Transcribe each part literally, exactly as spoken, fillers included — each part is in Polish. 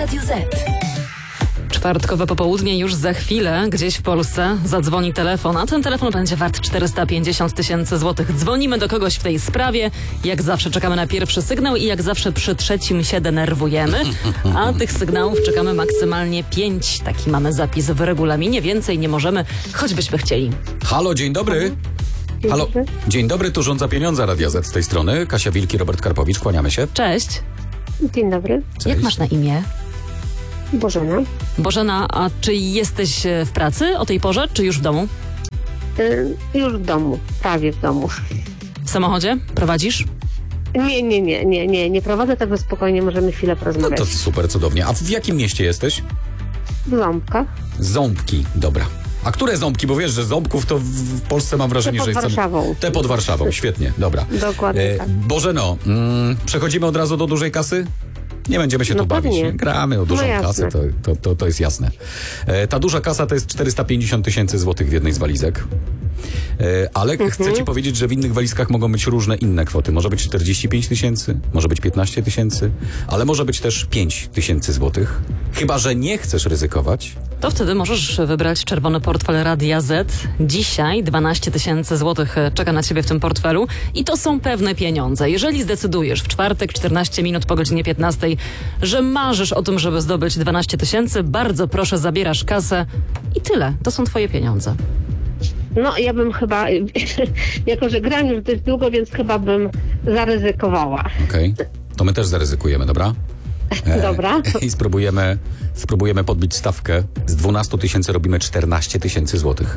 Radio Z. Czwartkowe popołudnie już za chwilę gdzieś w Polsce zadzwoni telefon, a ten telefon będzie wart czterysta pięćdziesiąt tysięcy złotych. Dzwonimy do kogoś w tej sprawie. Jak zawsze czekamy na pierwszy sygnał i jak zawsze przy trzecim się denerwujemy. A tych sygnałów czekamy maksymalnie pięć. Taki mamy zapis w regulaminie. Więcej nie możemy, choćbyśmy chcieli. Halo, dzień dobry. Halo, dzień dobry, tu Rządza Pieniądza Radia Z z tej strony. Kasia Wilki, Robert Karpowicz, kłaniamy się. Cześć. Dzień dobry. Cześć. Jak masz na imię? Bożena. Bożena, a czy jesteś w pracy o tej porze, czy już w domu? Y, już w domu, prawie w domu. W samochodzie? Prowadzisz? Nie, nie, nie, nie, nie, nie prowadzę, tak spokojnie możemy chwilę No porozmawiać. to super, cudownie. A w jakim mieście jesteś? W Ząbkach. Ząbki, dobra. A które ząbki? Bo wiesz, że ząbków to w- w Polsce mam wrażenie, Te pod że jest... Warszawą. Te pod Warszawą, świetnie, dobra. Dokładnie tak. Bożeno, mm, przechodzimy od razu do dużej kasy? Nie będziemy się No tu bawić. pewnie. Nie? Gramy o dużą No jasne. kasę, to, to, to, to jest jasne. E, ta duża kasa to jest czterysta pięćdziesiąt tysięcy złotych w jednej z walizek. E, ale Mhm. chcę ci powiedzieć, że w innych walizkach mogą być różne inne kwoty. Może być czterdzieści pięć tysięcy, może być piętnaście tysięcy, ale może być też pięć tysięcy złotych. Chyba że nie chcesz ryzykować. To wtedy możesz wybrać czerwony portfel Radia Z. Dzisiaj dwanaście tysięcy złotych czeka na ciebie w tym portfelu i to są pewne pieniądze. Jeżeli zdecydujesz w czwartek, czternaście minut po godzinie piętnastej, że marzysz o tym, żeby zdobyć dwanaście tysięcy, bardzo proszę, zabierasz kasę i tyle. To są twoje pieniądze. No ja bym chyba, jako że gram już dość długo, więc chyba bym zaryzykowała. Okej, to my też zaryzykujemy, dobra? E, Dobra. I spróbujemy, spróbujemy podbić stawkę. Z dwunastu tysięcy robimy czternaście tysięcy złotych.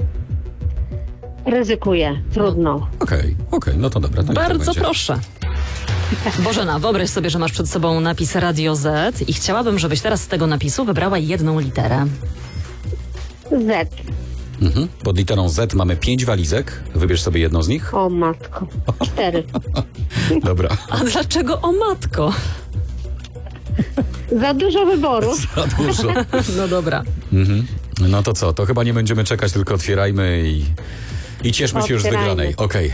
Ryzykuję, trudno. Okej, okej, no to dobra. To niech tak Bardzo będzie. proszę. Bożena, wyobraź sobie, że masz przed sobą napis Radio Z i chciałabym, żebyś teraz z tego napisu wybrała jedną literę. Z. Mhm. Pod literą Z mamy pięć walizek. Wybierz sobie jedną z nich. O matko. Cztery. Dobra. A dlaczego o matko? Za dużo wyboru. Za dużo. No dobra. Mhm. No to co? To chyba nie będziemy czekać, tylko otwierajmy i, i cieszmy się już z Otwierajmy. wygranej. Okej.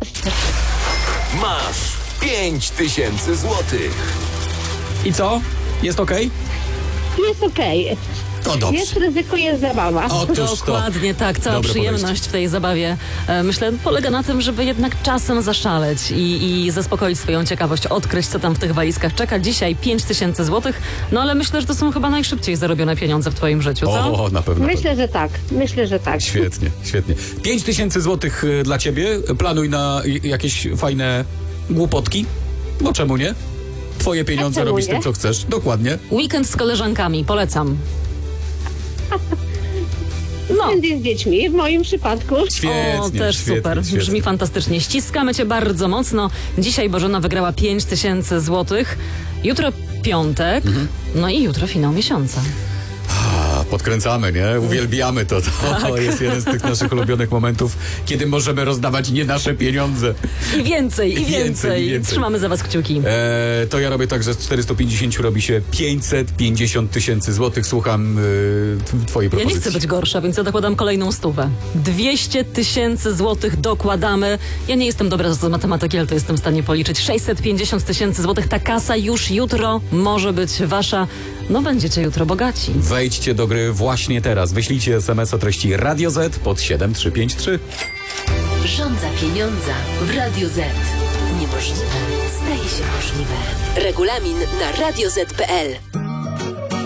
Masz pięć tysięcy złotych. I co? Jest okej? Jest okej. To dobrze. Jest ryzyko, jest zabawa. Otóż to. Dokładnie tak. Cała Dobre przyjemność podejście. w tej zabawie, e, myślę, polega na tym, żeby jednak czasem zaszaleć i, i zaspokoić swoją ciekawość, odkryć, co tam w tych walizkach czeka. Dzisiaj pięć tysięcy złotych, no ale myślę, że to są chyba najszybciej zarobione pieniądze w twoim życiu, co? O, na pewno. Myślę, że tak. Myślę, że tak. Świetnie, świetnie. pięć tysięcy złotych y, dla ciebie. Planuj na y, jakieś fajne głupotki. Bo czemu nie? Twoje pieniądze, czemu robisz nie? tym, co chcesz. Dokładnie. Weekend z koleżankami, polecam. No. Będzie z dziećmi, w moim przypadku. Świetnie, O, też świetnie, super. świetnie. Brzmi fantastycznie. Ściskamy cię bardzo mocno. Dzisiaj Bożena wygrała pięć tysięcy złotych. Jutro piątek. Mhm. No i jutro finał miesiąca. A, podkręcamy, nie? Uwielbiamy to. To Tak. jest jeden z tych naszych ulubionych momentów, kiedy możemy rozdawać nie nasze pieniądze. I więcej, i I więcej, więcej. i więcej. Trzymamy za was kciuki. E, to ja robię tak, że z czterystu pięćdziesięciu robi się pięćset pięćdziesiąt tysięcy złotych. Słucham y, t- twojej Ja propozycji. nie chcę być gorsza, więc ja dokładam kolejną stówę. dwieście tysięcy złotych dokładamy. Ja nie jestem dobra z matematyki, ale to jestem w stanie policzyć. sześćset pięćdziesiąt tysięcy złotych. Ta kasa już jutro może być wasza. No będziecie jutro bogaci. Wejdźcie do gry właśnie teraz. Wyślijcie es em es o treści Radio Z pod siedem trzy pięć trzy. Rządza pieniądza w Radio Z. Niemożliwe staje się możliwe. Regulamin na radio zet kropka pe el.